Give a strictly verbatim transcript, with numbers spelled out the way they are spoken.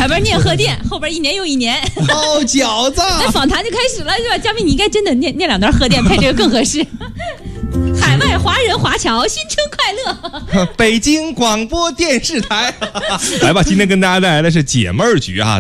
前边念贺电，后边一年又一年。 包饺子。 那访谈就开始了，是吧？嘉宾，你应该真的念念两段贺电，配这个更合适。海外华人华侨新春快乐！ 北京广播电视台。 来吧，今天跟大家带来的是解闷儿局啊。